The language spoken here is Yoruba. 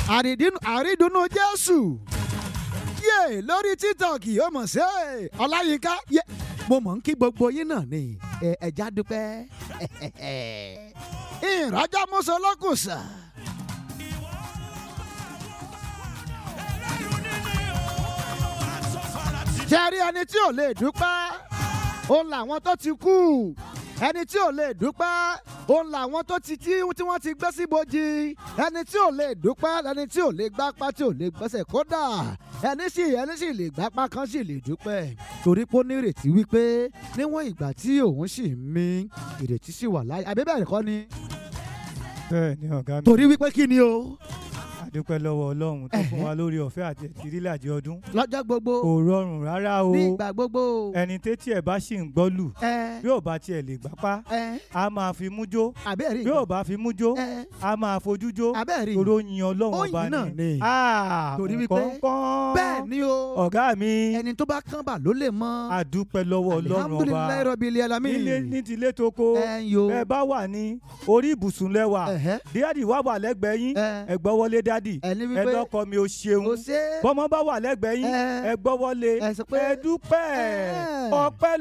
àrídùnnú Jésù yé lórí TikTok ó mọ̀ sí Ọláyínká yé mo mọ̀ ń kí gbogbo yín náà ni ẹ̀já dúpẹ́ ìrọ́jà mọ́sálọ́kùsà. ṣe rí ẹni tí ò lè dúpẹ́ òun làwọn tó ti kú ẹni tí ò lè dúpẹ́ òun làwọn tó ti tí wọ́n ti gbé síbojì ẹni tí ò lè dúpẹ́ ẹni tí ò lè gbápá tí ò lè gbẹ́sẹ̀ kódà ẹni sì lè gbápá kan sì lè dúpẹ́ torí pé ó ní ìrètí wípé níwọ̀n ìgbà tí òun sì ń mí ìrètí sì wà láyé àbí bẹ́ẹ̀ kọ́ ni. bẹ́ẹ̀ ni ọ̀gá mi. torí wípé kí ni o. dúpẹ́ lọ́wọ́ Ọlọ́run tó fún wa lórí ọ̀fẹ́ àti ìtìrílàjì ọdún. lọ́jọ́ gbogbo. kò rọrùn rárá o. ní ìgbà gbogbo. ẹni tétí ẹ̀ bá sì ń gbọ́ lù. bí ò bá tiẹ̀ lè gbápá. a máa fi mú jó. bí ò bá fi mú jó. a máa fojú jó. toró yin Ọlọ́run ọba ni. torí wípé bẹ́ẹ̀ ni o. ọ̀gá mi. ẹni tó bá kán bà ló lè mọ. a dúpẹ́ lọ́wọ́ Ọlọ́run ọba. alihamudulilayi rabbil alamin. ní tilé toko. ẹ bá wà ní orí ibùsùn lẹ́wà. díàdì wà lẹ́gbẹ̀ẹ́ yín. ẹ gbọ́ wọlé dádì. ẹ lọ́kọ mi ò ṣeun. bọ́mọ bá wà lẹ́gbẹ̀ẹ́ yín. ẹ gbọ́ wọlé. ẹ dúpẹ́ ọpẹ́.